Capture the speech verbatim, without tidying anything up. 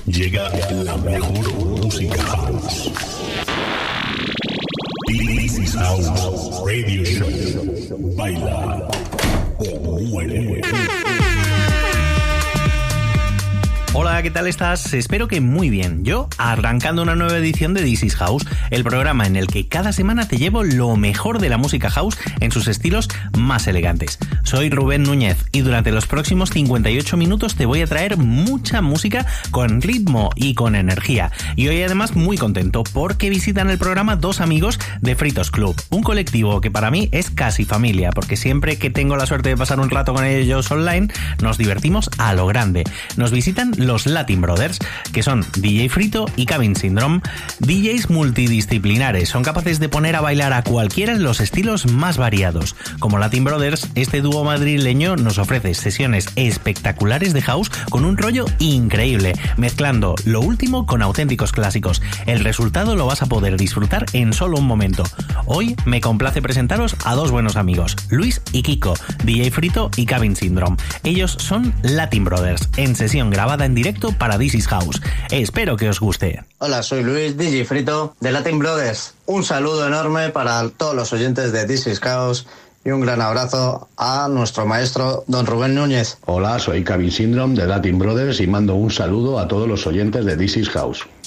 Llega la mejor música house. This is House Radio Show. Baila o muere. Hola, ¿qué tal estás? Espero que muy bien. Yo, arrancando una nueva edición de This is House, el programa en el que cada semana te llevo lo mejor de la música house en sus estilos más elegantes. Soy Rubén Núñez y durante los próximos cincuenta y ocho minutos te voy a traer mucha música con ritmo y con energía. Y hoy además muy contento porque visitan el programa dos amigos de Fritos Club, un colectivo que para mí es casi familia, porque siempre que tengo la suerte de pasar un rato con ellos online, nos divertimos a lo grande. Nos visitan los Latin Brothers, que son D J Frito y Cabin Syndrome, D Js multidisciplinares, son capaces de poner a bailar a cualquiera en los estilos más variados. Como Latin Brothers, este dúo madrileño nos ofrece sesiones espectaculares de house con un rollo increíble, mezclando lo último con auténticos clásicos. El resultado lo vas a poder disfrutar en solo un momento. Hoy me complace presentaros a dos buenos amigos, Luis y Kiko, D J Frito y Cabin Syndrome. Ellos son Latin Brothers, en sesión grabada en directo para This is House. Espero que os guste. Hola, soy Luis, D J Frito de Latin Brothers. Un saludo enorme para todos los oyentes de This is House y un gran abrazo a nuestro maestro don Rubén Núñez. Hola, soy Cabin Syndrome de Latin Brothers y mando un saludo a todos los oyentes de This is House.